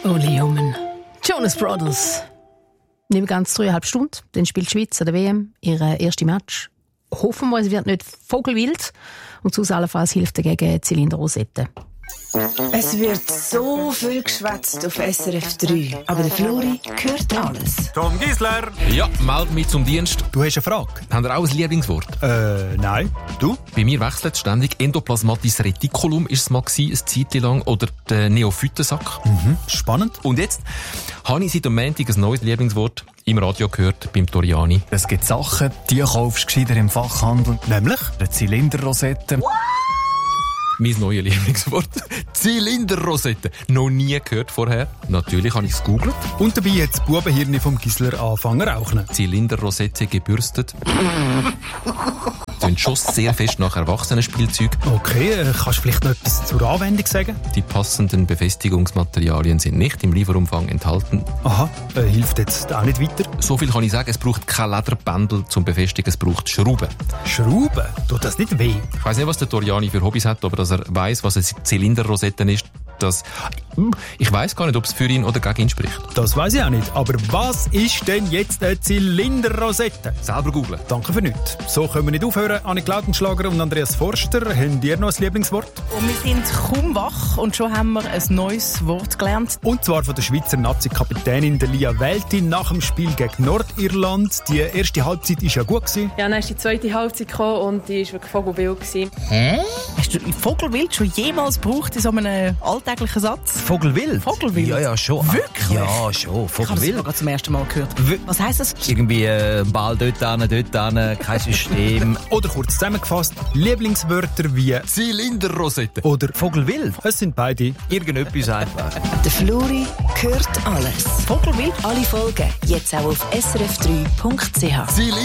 Only Human. Jonas Brothers. Nicht ganz 3,5 Stunden, dann spielt die Schweiz an der WM ihre erste Match. Hoffen wir, es wird nicht vogelwild und sonst allenfalls hilft dagegen Zylinderrosette. Es wird so viel geschwätzt auf SRF 3, aber der Flori hört alles. Tom Gisler! Ja, meld mich zum Dienst. Du hast eine Frage? Habt ihr auch ein Lieblingswort? Nein. Du? Bei mir wechselt es ständig. Endoplasmatis reticulum ist es mal gewesen, eine Zeit lang. Oder der Neophytensack. Spannend. Und jetzt habe ich seit dem Montag ein neues Lieblingswort im Radio gehört, beim Toriani. Es gibt Sachen, die kaufst du gescheiter im Fachhandel. Nämlich? Eine Zylinderrosette. Mein neues Lieblingswort. Zylinderrosette. Noch nie gehört vorher. Natürlich habe ich es gegoogelt. Und dabei hat das Bubenhirn vom Gisler angefangen rauchen. Zylinderrosette gebürstet. Klingt schon sehr fest nach Erwachsenenspielzeug. Okay, kannst du vielleicht noch etwas zur Anwendung sagen? Die passenden Befestigungsmaterialien sind nicht im Lieferumfang enthalten. Aha, hilft jetzt auch nicht weiter. So viel kann ich sagen, es braucht kein Lederbändel zum Befestigen, es braucht Schrauben. Schrauben? Tut das nicht weh? Ich weiss nicht, was der Toriani für Hobbys hat, aber dass er weiss, was eine Zylinderrosette ist, ich weiss gar nicht, ob es für ihn oder gegen ihn spricht. Das weiss ich auch nicht. Aber was ist denn jetzt eine Zylinderrosette? Selber googlen. Danke für nichts. So können wir nicht aufhören. Annik Lautenschlager und Andreas Forster, habt ihr noch ein Lieblingswort? Und wir sind kaum wach und schon haben wir ein neues Wort gelernt. Und zwar von der Schweizer Nazi-Kapitänin Lia Welti nach dem Spiel gegen Nordirland. Die erste Halbzeit war ja gut gewesen. Ja, dann ist die zweite Halbzeit gekommen und die war wirklich vogelwild gewesen. Hä? Hast du Vogelwild schon jemals gebraucht in so einem alltäglichen Satz? Vogelwild? Vogelwild? Ja, schon. Wirklich? Ja, schon. Ich habe das Vogelwild. gerade zum ersten Mal gehört. Was heisst das? Irgendwie Ball dort hin, kein System. Oder kurz zusammengefasst, Lieblingswörter wie Zylinderrosette. oder Vogelwild? es sind beide. Irgendetwas einfach. Der Flori hört alles. Vogelwild? Alle Folgen jetzt auch auf srf3.ch.